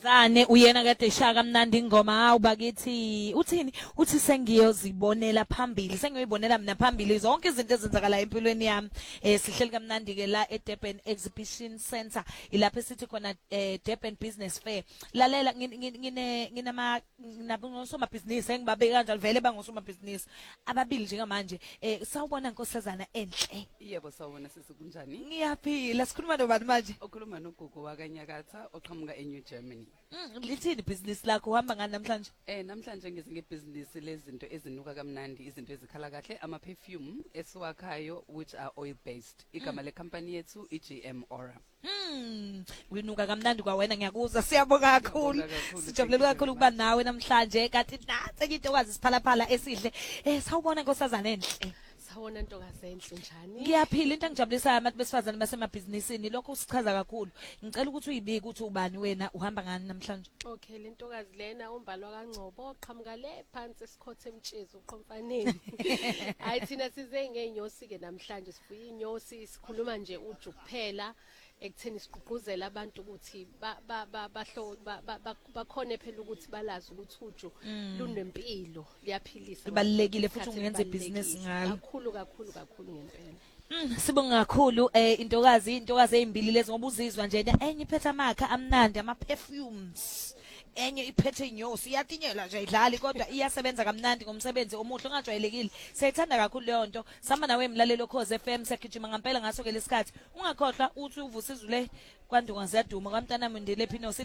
Zane uyena kade shaka mnandi ingoma hawu bakithi uthini uthi sengiyozibonela phambili sengiyoyibonela mina phambili zonke izinto ezenzakala empilweni yami sihleli kamnandi ke la eDurban Exhibition Center ilapha esithi khona Durban Business Fair lalela nginama business engibabeka kanjalo vele bangosoma business ababili njengamanje sawubona nkosazana enhle yebo sawubona sisikunjani ngiyaphila sikhuluma nobani manje okhuluma noGugu wakanyakatha oqhamuka eNew Germany lithini business lakho uhamba ngani namhlanje namhlanje ngize ngebusiness lezinto ezinuka kamnandi izinto ezikhala kahle ama perfume esiwakhayo which are oil based igama le company yethu iGM Aura Winuka kamnandi kwawena ngiyakuzwa siyabonga kakhulu sijabulela kakhulu ukuba nawe namhlanje kanti nathi into okwazi siphalaphala esihle sawubona nkosazana enhle sawona ntokazi enhle njani ngiyaphila into engijabulisayo abantu besifazane basemabhizinisini lokho usichaza kakhulu ngicela ukuthi uyibike ukuthi ubani wena uhamba ngani namhlanje okay le ntokazi lena umbalwa kaNgcobo oqhamuka le phansi esikhothe emtshizi uqomfaneni hayi thina size ngeenyosi ke namhlanje sifuye inyosi sikhuluma nje uju kuphela ekutheni siqhuquzela abantu ukuthi bakhone phela ukuthi balazi ukuthi uju lunempilo liyaphilisa libalekile futhi ungenze business ngalo kakhulu ngempela sibonga kakhulu intokazi ezimbili lezi ngoba uzizwa nje enye iphethe amakha amnandi ama perfumes enye iphethe inyosi iyatinyela nje idlali kodwa iyasebenza kamnandi ngomsebenzi omuhle ongajwayelekile siyithanda kakhulu leyo nto samba nawe emlalelo Khoze FM sekujima ngempela ngaso ke lesikhathi ungakhohlwa uthi uvusizwe le kwandunga ziyaduma kwamntana mindele phino